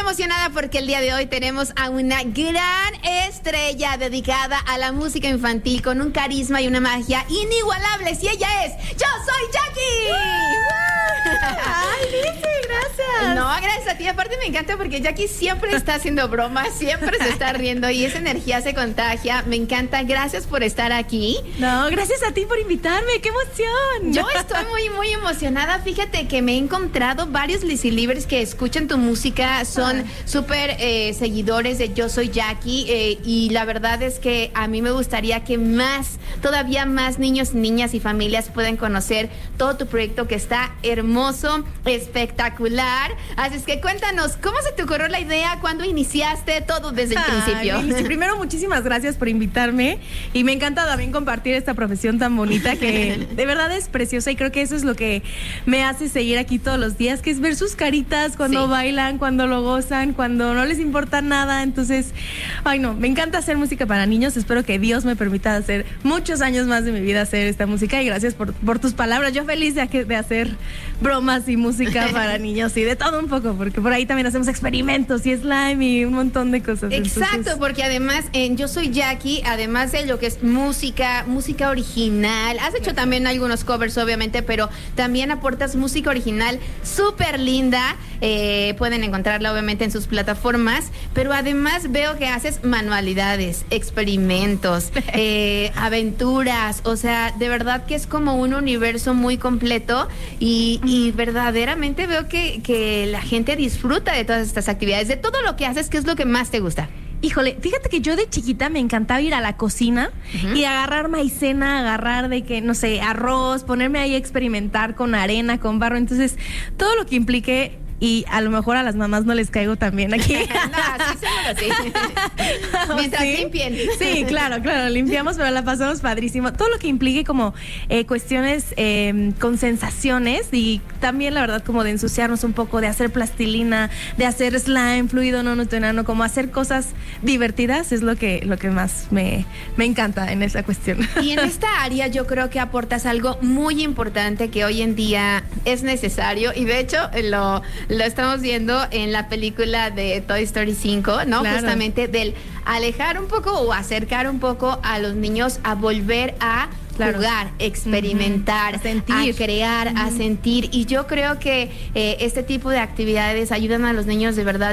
emocionada porque el día de hoy tenemos a una gran estrella dedicada a la música infantil con un carisma y una magia inigualables. Y ella es Yo Soy Jackie. Ay, Lizzy, gracias. No, gracias a ti. Aparte me encanta porque Jackie siempre está haciendo bromas, siempre se está riendo y esa energía se contagia. Me encanta. Gracias por estar aquí. No, gracias a ti por invitarme. ¡Qué emoción! Yo estoy muy emocionada. Fíjate que me he encontrado varios Lizzy Livers que escuchan tu música, son súper seguidores de Yo Soy Jackie y la verdad es que a mí me gustaría que todavía más niños, niñas y familias puedan conocer todo tu proyecto que está hermoso, espectacular. Así es que cuéntanos, ¿cómo se te ocurrió la idea? ¿Cuándo iniciaste todo desde el principio? Lizzy, primero, muchísimas gracias por invitarme y me encanta también compartir esta profesión tan bonita que de verdad es preciosa y creo que eso es lo que me hace seguir aquí todos los días, que es ver sus caritas cuando bailan, cuando lo gozan, cuando no les importa nada. Entonces, ay no, me encanta hacer música para niños. Espero que Dios me permita hacer muchos años más de mi vida hacer esta música y gracias por tus palabras. Yo feliz de hacer bromas y música para niños y de todo un poco, porque por ahí también hacemos experimentos y slime y un montón de cosas. Exacto, entonces, porque además en Yo Soy Jackie, además de lo que es música original, has hecho también algunos covers obviamente, pero también aportas música original súper linda. Pueden encontrarla obviamente en sus plataformas, pero además veo que haces manualidades, experimentos, aventuras, o sea, de verdad que es como un universo muy completo y verdaderamente veo que la gente disfruta de todas estas actividades, de todo lo que haces. ¿Qué es lo que más te gusta? Híjole, fíjate que yo de chiquita me encantaba ir a la cocina y agarrar maicena, agarrar de que, no sé, arroz, ponerme ahí a experimentar con arena, con barro. Entonces, todo lo que implique, y a lo mejor a las mamás no les caigo también aquí. No, sí, seguro sí. Mientras limpien. Sí, claro, limpiamos, pero la pasamos padrísimo. Todo lo que implique como cuestiones con sensaciones y también la verdad como de ensuciarnos un poco, de hacer plastilina, de hacer slime, fluido no newtoniano, como hacer cosas divertidas es lo que más me encanta en esa cuestión. Y en esta área yo creo que aportas algo muy importante que hoy en día es necesario y de hecho lo estamos viendo en la película de Toy Story 5, ¿no? Claro. Justamente del alejar un poco o acercar un poco a los niños a volver a jugar, experimentar, a crear, a sentir. Y yo creo que este tipo de actividades ayudan a los niños de verdad